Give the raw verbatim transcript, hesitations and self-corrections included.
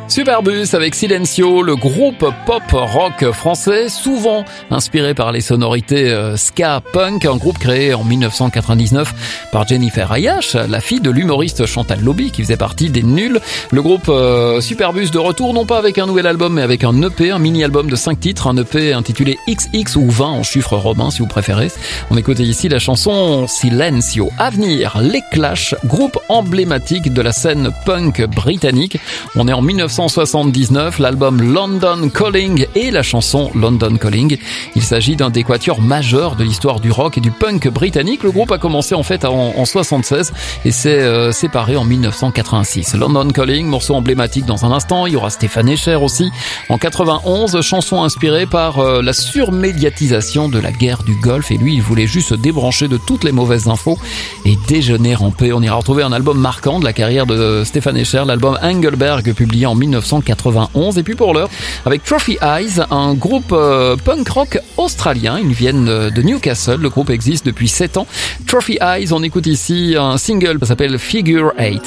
Superbus avec Silencio, le groupe pop-rock français, souvent inspiré par les sonorités euh, ska-punk, un groupe créé en dix-neuf cent quatre-vingt-dix-neuf par Jennifer Ayash, la fille de l'humoriste Chantal Lobby qui faisait partie des Nuls. Le groupe euh, Superbus de retour, non pas avec un nouvel album mais avec un E P, un mini-album de cinq titres, un E P intitulé X X ou vingt en chiffres romains si vous préférez. On écoute ici la chanson Silencio. À venir, les Clash, groupe emblématique de la scène punk britannique. On est en dix-neuf cent soixante-dix-neuf, l'album London Calling et la chanson London Calling. Il s'agit d'un des quatuors majeurs de l'histoire du rock et du punk britannique. Le groupe a commencé en fait en, en soixante-seize et s'est euh, séparé en dix-neuf cent quatre-vingt-six. London Calling, morceau emblématique dans un instant. Il y aura Stéphane Escher aussi. En quatre-vingt-onze, chanson inspirée par euh, la surmédiatisation de la guerre du Golfe. Et lui, il voulait juste se débrancher de toutes les mauvaises infos et déjeuner en paix. On ira retrouver un album marquant de la carrière de Stéphane Escher, l'album Engelberg, publié en dix-neuf cent quatre-vingt-onze. Et puis pour l'heure, avec Trophy Eyes, un groupe euh, punk rock australien. Ils viennent de Newcastle. Le groupe existe depuis sept ans. Trophy Eyes, on écoute ici un single qui s'appelle Figure eight.